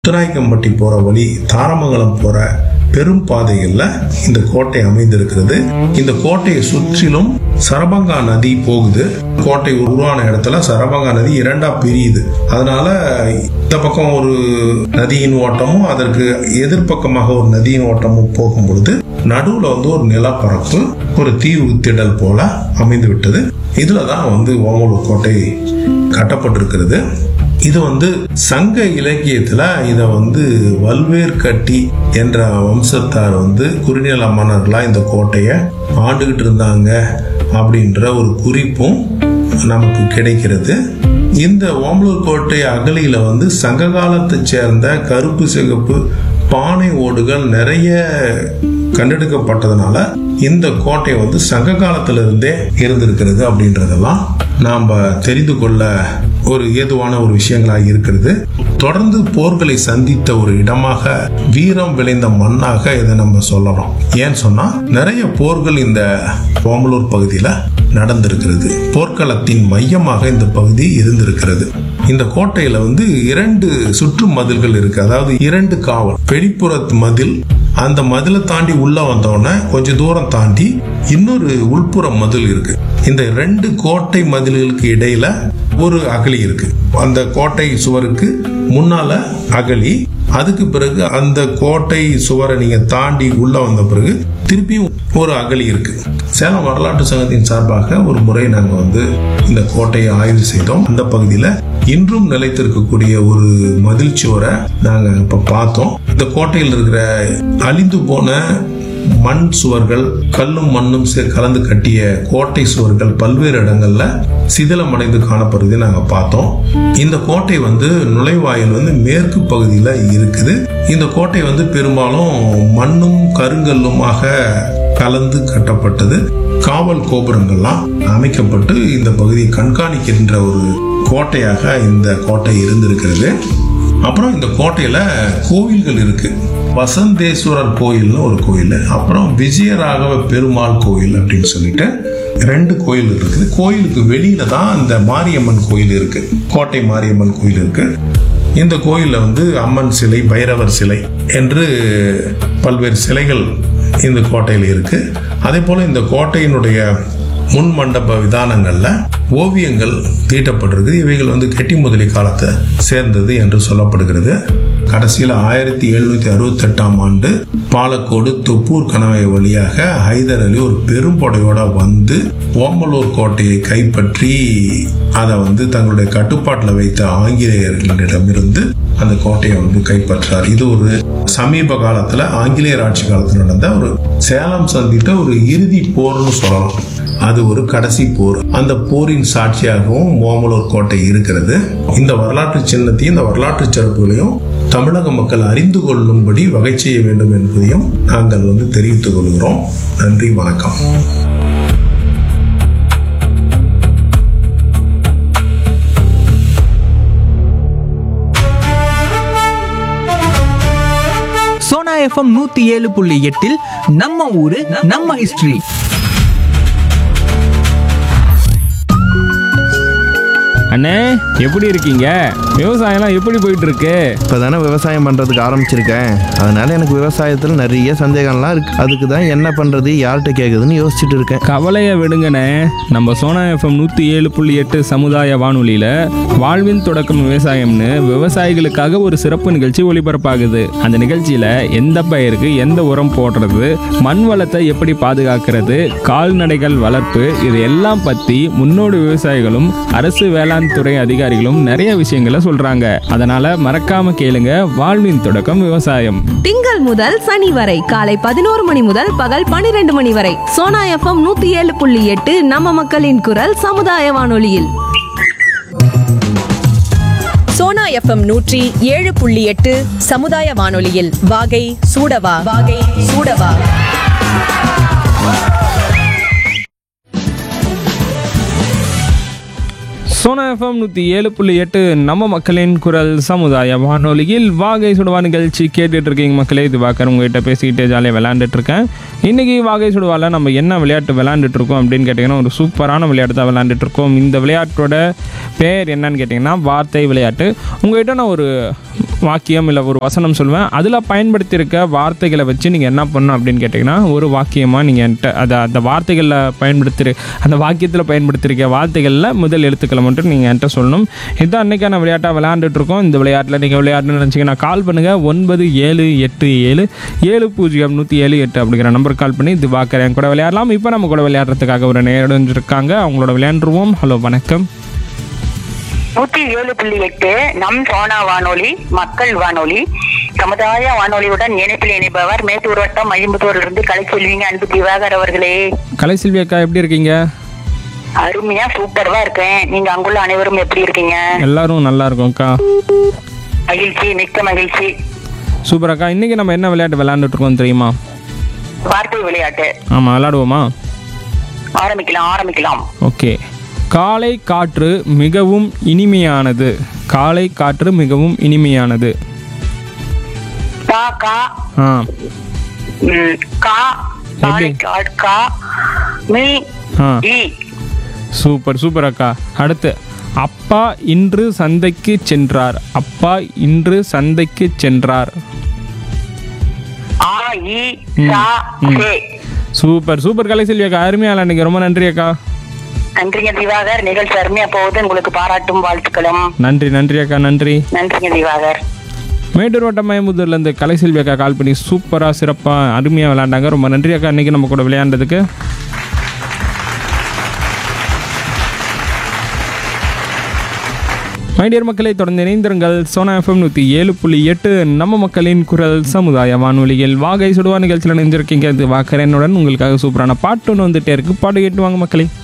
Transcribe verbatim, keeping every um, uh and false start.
முத்துராய்க்கம்பட்டி போற வழி, தாரமங்கலம் போற பெரும் பாதைகள்ல இந்த கோட்டை அமைந்திருக்கிறது. இந்த கோட்டையை சுற்றிலும் சரபங்கா நதி போகுது. கோட்டை உருவான இடத்துல சரபங்கா நதி இரண்டா பிரியுது. அதனால இந்த பக்கம் ஒரு நதியின் ஓட்டமும் அதற்கு எதிர்பக்கமாக ஒரு நதியின் ஓட்டமும் போகும் பொழுது நடுவுல வந்து ஒரு நிலப்பரப்பு, ஒரு தீவு திடல் போல அமைந்து விட்டது. இதுலதான் வந்து ஓமலூர் கோட்டை கட்டப்பட்டிருக்கிறது. இது வந்து சங்க இலக்கியத்துல இத வந்து வல்வேர் கட்டி என்ற வம்சத்தார் வந்து குறுநில மன்னர்களா இந்த கோட்டையை ஆண்டுகிட்டு இருந்தாங்க அப்படின்ற ஒரு குறிப்பும் நமக்கு கிடைக்கிறது. இந்த ஓமலூர் கோட்டை அகலியில வந்து சங்க காலத்தை சேர்ந்த கருப்பு சிகப்பு பானை ஓடுகள் நிறைய கண்டெடுக்கப்பட்டதுனால இந்த கோட்டை வந்து சங்க காலத்துல இருந்தே இருந்திருக்கிறது அப்படின்றதெல்லாம் நாம தெரிந்து கொள்ள ஒரு ஏதுவான ஒரு விஷயங்களாக இருக்கிறது. தொடர்ந்து போர்களை சந்தித்த ஒரு இடமாக, வீரம் விளைந்த மண்ணாக இதை நம்ம சொல்லலாம். ஏன்னு சொன்னா நிறைய போர்கள் இந்த ஓமலூர் பகுதியில நடந்திருக்கிறது. போர்க்களத்தின் மையமாக இந்த பகுதி இருந்திருக்கிறது. இந்த கோட்டையில வந்து இரண்டு சுற்று மதில்கள் இருக்கு. அதாவது இரண்டு காவல், வெளிப்புறத்து மதில், அந்த மதிலை தாண்டி உள்ள வந்தோடனே கொஞ்சம் தூரம் தாண்டி இன்னொரு உள்புற மதில் இருக்கு. இந்த ரெண்டு கோட்டை மதில்களுக்கு இடையில ஒரு அகழி இருக்கு. அந்த கோட்டை சுவருக்கு முன்னால அகழி, அதுக்கு பிறகு அந்த கோட்டை சுவரை நீங்க தாண்டி உள்ள வந்த பிறகு திருப்பியும் ஒரு அகழி இருக்கு. சேலம் வரலாற்று சங்கத்தின் சார்பாக ஒரு முறை நாங்க வந்து இந்த கோட்டையை ஆய்வு செய்தோம். அந்த பகுதியில இன்றும் நிலைத்திருக்கக்கூடிய ஒரு மதில் சுவரை நாங்க இப்ப பார்த்தோம். இந்த கோட்டையில் இருக்கிற அழிந்து போன மண் சுவர்கள், கல்லும் மண்ணும் கலந்து கட்டிய கோட்டை சுவர்கள் பல்வேறு இடங்கள்ல சிதிலம் அடைந்து காணப்படுறதை நாங்க பார்த்தோம். இந்த கோட்டை வந்து நுழைவாயில் வந்து மேற்கு பகுதியில இருக்குது. இந்த கோட்டை வந்து பெரும்பாலும் மண்ணும் கருங்கல்லுமாக கலந்து கட்டப்பட்டது. காவல் கோபுரங்கள்லாம் அமைக்கப்பட்டு இந்த பகுதியை கண்காணிக்கின்ற ஒரு கோட்டையாக இந்த கோட்டை இருந்திருக்கிறது. அப்புறம் இந்த கோட்டையில கோவில்கள் இருக்கு. வசந்தேஸ்வரர் கோயில்னு ஒரு கோயில், அப்புறம் விஜயராகவ பெருமாள் கோயில் அப்படின்னு சொல்லிட்டு ரெண்டு கோயில் இருக்குது. கோயிலுக்கு வெளியில தான் இந்த மாரியம்மன் கோயில் இருக்கு. கோட்டை மாரியம்மன் கோயில் இருக்கு. இந்த கோயில்ல வந்து அம்மன் சிலை, பைரவர் சிலை என்று பல்வேறு சிலைகள் இந்த கோட்டையில் இருக்கு. அதே போல இந்த கோட்டையினுடைய முன் மண்டப விதானங்கள்ல ஓவியங்கள் தீட்டப்பட்டிருக்கு. இவைகள் வந்து கெட்டி முதலி காலத்தை சேர்ந்தது என்று சொல்லப்படுகிறது. கடைசியில் ஆயிரத்தி எழுநூத்தி அறுபத்தி எட்டாம் ஆண்டு பாலக்கோடு தொப்பூர் கணவாய் வழியாக ஹைதர் அலி ஒரு பெரும்படையோட வந்து ஓமலூர் கோட்டையை கைப்பற்றி அதை வந்து தங்களுடைய கட்டுப்பாட்டில் வைத்த ஆங்கிலேயர்களிடமிருந்து அந்த கோட்டையை வந்து கைப்பற்றார். இது ஒரு சமீப காலத்துல ஆங்கிலேயர் ஆட்சி காலத்தில் நடந்த ஒரு சேலம் சந்தித்த ஒரு இறுதி போர்னு சொல்லலாம். அது ஒரு கடைசி போர். அந்த போரின் சாட்சியாகவும் ஓமலூர் கோட்டை இருக்கிறது. இந்த வரலாற்று சின்னத்தையும் இந்த வரலாற்று சிறப்புகளையும் தமிழக மக்கள் அறிந்து கொள்ளும்படி வகை செய்ய வேண்டும் என்பதையும் நாங்கள் வந்து தெரிவித்துக் கொள்கிறோம். நன்றி, வணக்கம். சோனா எஃப்எம் நூத்தி ஏழு புள்ளி எட்டில் நம்ம ஊரு நம்ம ஹிஸ்டரி. அண்ணே, எப்படி இருக்கீங்க? விவசாயம்லாம் எப்படி போயிட்டு இருக்கு? இப்போ தானே விவசாயம் பண்ணுறதுக்கு ஆரம்பிச்சிருக்கேன். அதனால எனக்கு விவசாயத்தில் நிறைய சந்தேகம்லாம் இருக்கு. அதுக்கு தான் என்ன பண்ணுறது, யார்கிட்ட கேட்குதுன்னு யோசிச்சுட்டு இருக்கேன். கவலையை விடுங்கண்ணே. நம்ம சோனா எஃப்எம் நூற்றி ஏழு புள்ளி எட்டு சமுதாய வானொலியில் வாழ்வின் தொடக்கம் விவசாயம்னு விவசாயிகளுக்காக ஒரு சிறப்பு நிகழ்ச்சி ஒளிபரப்பாகுது. அந்த நிகழ்ச்சியில் எந்த பயிருக்கு எந்த உரம் போடுறது, மண் வளத்தை எப்படி பாதுகாக்கிறது, கால்நடைகள் வளர்ப்பு, இது எல்லாம் பற்றி முன்னோடி விவசாயிகளும் அரசு வேளாண் துறை அதிகாரிகளும் நிறைய விஷயங்களை சொல்றாங்க. அதனால மறக்காம கேளுங்க. வாழ்வின் தொடக்கம் விவசாயம். திங்கள் முதல் சனி வரை காலை பதினோரு மணி முதல் பகல் பனிரெண்டு மணி வரை சோனா எஃப்எம் நூத்தி ஏழு புள்ளி எட்டு நம்ம மக்களின் குரல் சமுதாய வானொலியில். சோனா எஃப்எம் நூற்றி ஏழு புள்ளி எட்டு சமுதாய வானொலியில் வாகை சூடவா வாகை சூடவா. சோனா எஃப்எம் நூற்றி ஏழு புள்ளி எட்டு நம்ம மக்களின் குரல் சமுதாய வானொலியில் வாகை சுடுவா நிகழ்ச்சி கேட்டுட்டு இருக்கீங்க மக்களே. இது பார்க்குற உங்ககிட்ட பேசிக்கிட்டே ஜாலியாக விளையாண்டுட்டு இருக்கேன். இன்றைக்கி வாகை சுடுவாவில் நம்ம என்ன விளையாட்டு விளையாண்டுட்டு இருக்கோம் அப்படின்னு கேட்டிங்கன்னா, ஒரு சூப்பரான விளையாட்டு தான் விளையாண்டுட்டு இருக்கோம். இந்த விளையாட்டோட பேர் என்னன்னு கேட்டிங்கன்னா வார்த்தை விளையாட்டு. உங்கள்கிட்ட நான் ஒரு வாக்கியம் இல்லை ஒரு வசனம் சொல்லுவேன். அதில் பயன்படுத்தியிருக்க வார்த்தைகளை வச்சு நீங்கள் என்ன பண்ணணும் அப்படின்னு கேட்டிங்கன்னா ஒரு வாக்கியமாக நீங்கள் என்கிட்ட அதை அந்த வார்த்தைகளில் பயன்படுத்தி அந்த வாக்கியத்தில் பயன்படுத்தியிருக்க வார்த்தைகளில் முதல் எழுத்துக்களை மட்டும் நீங்கள் என்கிட்ட சொல்லணும். இதுதான் அன்றைக்கான விளையாட்டாக விளையாண்டுட்ருக்கோம். இந்த விளையாட்டில் நீங்கள் விளையாடணும்னு நினச்சிங்கன்னா கால் பண்ணுங்கள். ஒன்பது ஏழு எட்டு ஏழு ஏழு பூஜ்ஜியம் நூற்றி ஏழு எட்டு அப்படிங்கிற நம்பர் கால் பண்ணி திவாகர் என் கூட விளையாடலாம். இப்போ நம்ம கூட விளையாடுறதுக்காக ஒரு நேரம் இருக்காங்க, அவங்களோட விளையாண்டுருவோம். ஹலோ, வணக்கம். நூத்தி ஏழு புள்ளி எட்டு நம் சோனா வானொலி மக்கள் வானொலி சமுதாய வானொலியுடன் இணைப்பில் இணைப்பவர் மேட்டூர் வட்டம் மயிம்புத்தூரிலிருந்து கலை செல்விங்க அன்பு திவாகர் அவர்களே. கலைசெல்வி அக்கா எப்படி இருக்கீங்க? அருமையா சூப்பர்வா இருக்கேன். நீங்க அங்குள்ள அனைவரும் எப்படி இருக்கீங்க? எல்லாரும் நல்லா இருக்கும் அக்கா. மகிழ்ச்சி, மிக்க மகிழ்ச்சி. சூப்பர் அக்கா. இன்றைக்கி நம்ம என்ன விளையாட்டு விளையாண்டுட்டு இருக்கோம் தெரியுமா? வார்த்தை விளையாட்டு. ஆமாம், விளையாடுவோமா? ஆரம்பிக்கலாம் ஆரம்பிக்கலாம் ஓகே. காலை காற்று மிகவும் இனிமையானது. காலை காற்று மிகவும் இனிமையானது. கா கா ஆ ம், கா எப்படி? கா, கா மீ ஆ ஈ. சூப்பர் சூப்பர் அக்கா. அடுத்து, அப்பா இன்று சந்தைக்கு சென்றார். அப்பா இன்று சந்தைக்கு சென்றார். ஆ ஈ சா சே. சூப்பர் சூப்பர் கலைசெல்வி அக்கா, அருமையா விளையாடுங்க. ரொம்ப நன்றி அக்கா. நன்றிங்க திவாகர். நிகழ்ச்சி அருமையா போகுது. உங்களுக்கு பாராட்டும் வாழ்த்துக்களும். நன்றி நன்றி அக்கா, நன்றி. நன்றிங்க திவாகர். மேட்டூர் வட்டம் மயமுதூர்லேருந்து கலைசெல்வி அக்கா கால் பண்ணி சூப்பராக சிறப்பாக அருமையாக விளையாண்டாங்க. ரொம்ப நன்றி அக்கா இன்றைக்கி நம்ம கூட விளையாண்டதுக்கு. மைடியர் மக்களை தொடர்ந்து இணைந்திருங்கள். சோனா எஃப்எம் நூற்றி ஏழு புள்ளி எட்டு நம்ம மக்களின் குரல் சமுதாய வானொலியில் வாகை சுடுவா நிகழ்ச்சியில் இணைஞ்சிருக்கீங்க. இது வாக்கரனுடன் உங்களுக்காக சூப்பரான பாட்டு ஒன்று வந்துட்டே இருக்கு. பாட்டு கேட்டு வாங்க மக்களே.